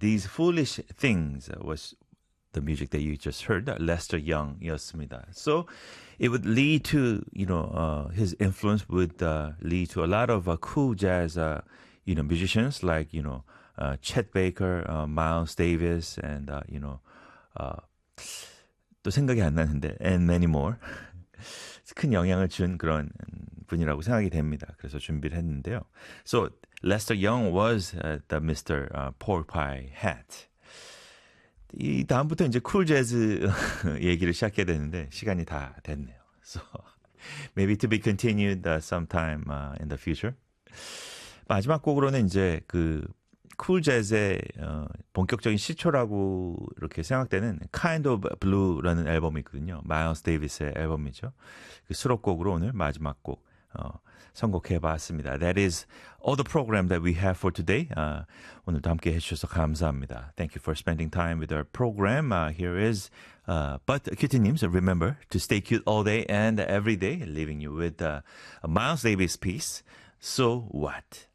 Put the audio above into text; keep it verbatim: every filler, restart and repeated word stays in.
These Foolish Things was the music that you just heard, Lester Young이었습니다. So it would lead to, you know, uh, his influence would uh, lead to a lot of uh, cool jazz, uh, you know, musicians like, you know, uh, Chet Baker, uh, Miles Davis, and, uh, you know, uh, 또 생각이 안 나는데, and many more. 큰 영향을 준 그런 분이라고 생각이 됩니다. 그래서 준비를 했는데요. So Lester Young was uh, the Mister Uh, Pork Pie Hat. 이 다음부터 이제 쿨 재즈 얘기를 시작해야 되는데 시간이 다 됐네요. So maybe to be continued uh, sometime uh, in the future. 마지막 곡으로는 이제 그 쿨 재즈의 어, 본격적인 시초라고 이렇게 생각되는 Kind of Blue라는 앨범이 있거든요. 마일스 데이비스의 앨범이죠. 그 수록곡으로 오늘 마지막 곡 어, 선곡해봤습니다. That is all the program that we have for today. Uh, 오늘도 함께 해주셔서 감사합니다. Thank you for spending time with our program. Uh, here is uh, But Cutie-님, so remember to stay cute all day and every day, leaving you with uh, a Miles Davis piece, So What?